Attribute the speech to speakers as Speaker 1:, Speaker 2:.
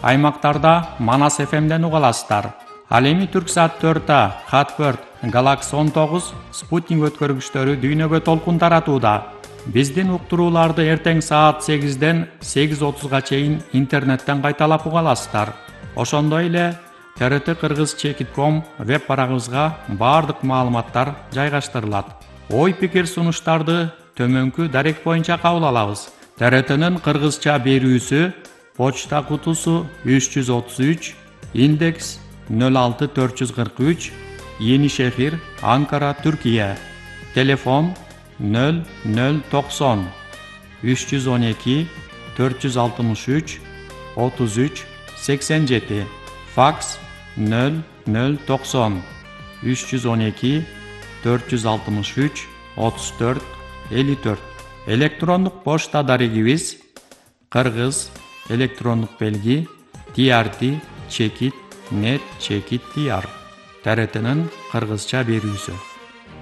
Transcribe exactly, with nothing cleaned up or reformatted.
Speaker 1: аймактарда Манас эф эмден уга аласыздар. Ал эми Түрксат төрт а, Хатберт, Галакс он тогуз, спутник өткөргүчтөрү дүйнөгө толкун таратууда. Биздин уктурууларды эртең саат сегизден сегиз отузга чейин интернеттен кайталап уга аласыздар. Ошондой эле тэ эр тэ кыргыз чекит точка ком веб барагыбызга баардык маалыматтар жайгаштырылат. Ой-пикир сунуштарды төмөнкү дарек боюнча кабыл алабыз. тэ эр тэнин кыргызча берүүсү почта кутусу үч жүз отуз үч, индекс нөл алты төрт жүз кырк үч, Енишехир, Анкара, Түркия. Телефон нөл нөл токсон үч жүз он эки төрт жүз алтымыш үч отуз үч сексен жети. Факс нөл нөл токсон үч жүз он эки төрт жүз алтымыш үч отуз төрт элүү төрт. Электрондук почта дарегибиз кыргыз электрондук белги ти ар ти чекит нет чекит ти ар тэ эр тэнин кыргызча берүүсү.